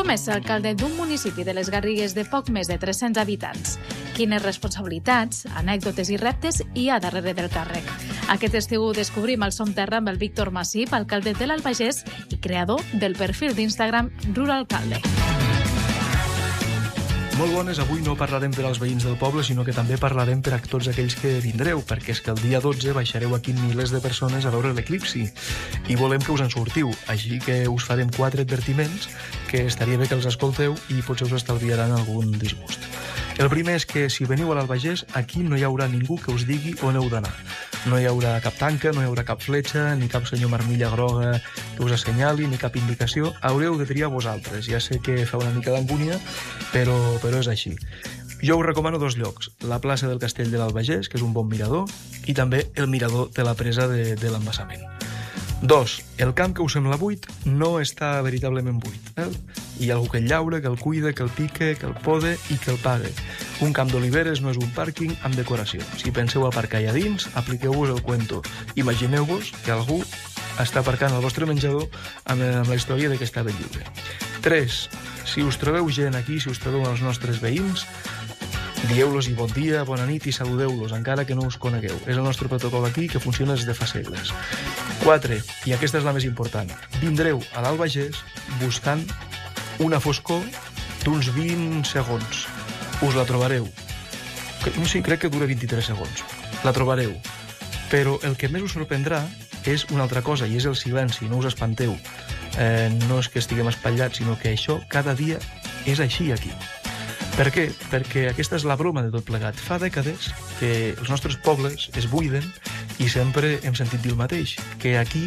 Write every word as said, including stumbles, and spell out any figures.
Com és ser alcalde d'un municipi de les Garrigues de poc més de tres-cents habitants? Quines responsabilitats, anècdotes i reptes hi ha darrere del càrrec? Aquest estiu descobrim el Som Terra amb el Víctor Massip, alcalde de l'Albagés i creador del perfil d'Instagram Ruralcalde. Molt bones, avui no parlarem per als veïns del poble, sinó que també parlarem per a tots aquells que vindreu, perquè és que el dia dotze baixareu aquí milers de persones a veure l'eclipsi i volem que us en sortiu, així que us farem quatre advertiments que estaria bé que els escolteu i potser us estalviaran algun disgust. El primer és que si veniu a l'Albagés, aquí no hi haurà ningú que us digui on heu d'anar. No hi haurà cap tanca, no hi haurà cap fletxa, ni cap senyor marmilla groga que us assenyali, ni cap indicació. Haureu de triar vosaltres. Ja sé que fa una mica d'angúnia, però, però és així. Jo us recomano dos llocs. La plaça del Castell de l'Albagés, que és un bon mirador, i també el mirador de la presa de, de l'embassament. Dos, el camp que us sembla buit no està veritablement buit. Eh? Hi ha algú que el llaura, que el cuida, que el pique, que el pode i que el pague. Un camp d'oliveres no és un pàrquing amb decoració. Si penseu aparcar allà dins, apliqueu-vos el cuento. Imagineu-vos que algú està aparcant el vostre menjador amb, amb la història de que està ben lliure. Tres, si us trobeu gent aquí, si us trobeu els nostres veïns, dieu-los i bon dia, bona nit i saludeu-los, encara que no us conegueu. És el nostre protocol aquí, que funciona des de fa segles. Quatre, i aquesta és la més important, vindreu a l'Albagés buscant una foscor d'uns vint segons. Us la trobareu. No sé, crec que dura vint-i-tres segons. La trobareu. Però el que més us sorprendrà és una altra cosa, i és el silenci, no us espanteu. Eh, no és que estiguem espatllats, sinó que això cada dia és així aquí. Per què? Perquè aquesta és la broma de tot plegat. Fa dècades que els nostres pobles es buiden i sempre hem sentit dir el mateix, que aquí